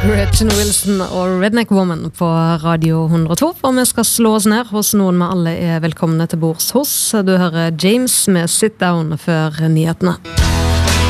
Gretchen Wilson og Redneck Woman på Radio 102, og vi skal slå oss ned hos noen vi alle er velkomne til bords hos. Du hører James med Sit Down før nyhetene.